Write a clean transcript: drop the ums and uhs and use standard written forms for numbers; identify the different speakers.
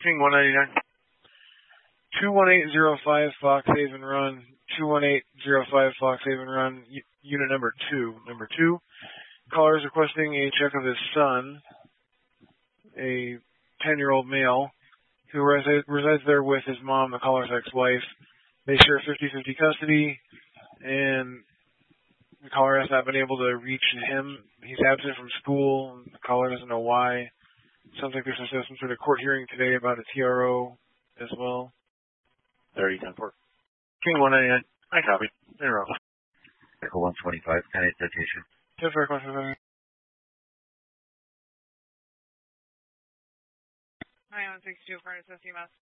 Speaker 1: King 199. 21805 Fox Haven Run. 21805 Fox Haven Run. Unit number 2. Number 2. Caller is requesting a check of his son, a 10-year-old male, who resides there with his mom, the caller's ex-wife. They share 50-50 custody, and the caller has not been able to reach him. He's absent from school. The caller doesn't know why. Sounds like there's some sort of court hearing today about a TRO as well.
Speaker 2: 30-10-4.
Speaker 1: King 199.
Speaker 2: I copy.
Speaker 1: Zero.
Speaker 3: Echo 125, kind of citation.
Speaker 1: 10-4, 125.
Speaker 4: 9162, Furnace, SUMS.